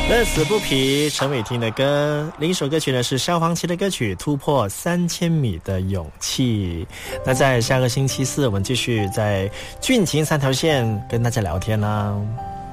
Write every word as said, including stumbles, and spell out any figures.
乐此不疲，陈伟霆的歌。另一首歌曲呢是萧煌奇的歌曲《突破三千米的勇气》。那在下个星期四，我们继续在俊情三条线跟大家聊天啦。